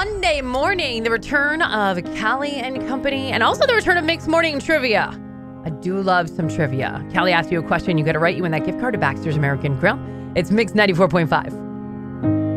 Monday morning, the return of Callie and Company, and also the return of Mixed Morning Trivia. I do love some trivia. Callie asks you a question, you get it right, you win that gift card to Baxter's American Grill. It's Mix 94.5.